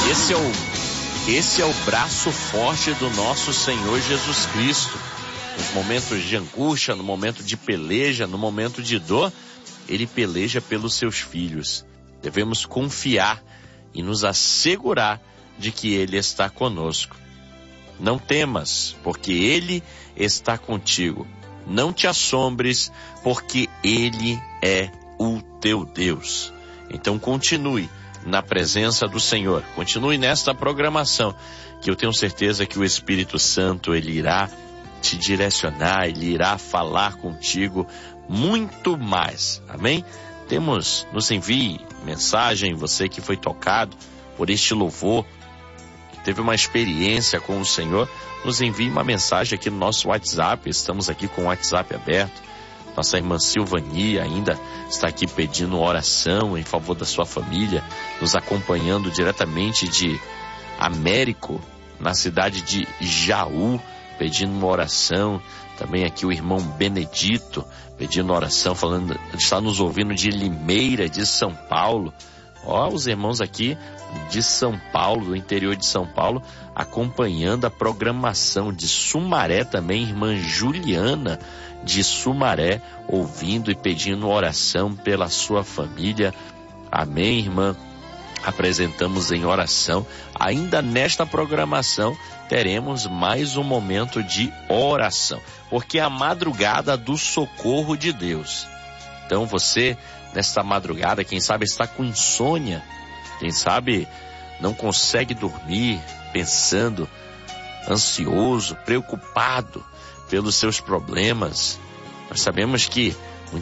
Esse é o braço forte do nosso Senhor Jesus Cristo. Nos momentos de angústia, no momento de peleja, no momento de dor, Ele peleja pelos seus filhos. Devemos confiar e nos assegurar de que Ele está conosco. Não temas, porque Ele está contigo. Não te assombres, porque Ele é o teu Deus. Então continue na presença do Senhor. Continue nesta programação, que eu tenho certeza que o Espírito Santo, Ele irá te direcionar, Ele irá falar contigo muito mais. Amém? Nos envie mensagem, você que foi tocado por este louvor, que teve uma experiência com o Senhor, nos envie uma mensagem aqui no nosso WhatsApp. Estamos aqui com o WhatsApp aberto. Nossa irmã Silvania ainda está aqui pedindo oração em favor da sua família, nos acompanhando diretamente de Américo, na cidade de Jaú, pedindo uma oração. Também aqui o irmão Benedito pedindo oração, está nos ouvindo de Limeira, de São Paulo. Os irmãos aqui de São Paulo, do interior de São Paulo, acompanhando a programação. De Sumaré também, irmã Juliana de Sumaré, ouvindo e pedindo oração pela sua família. Amém, irmã? Apresentamos em oração. Ainda nesta programação teremos mais um momento de oração, porque é a madrugada do socorro de Deus. Então você, nesta madrugada, quem sabe está com insônia, quem sabe não consegue dormir, pensando, ansioso, preocupado pelos seus problemas. Nós sabemos que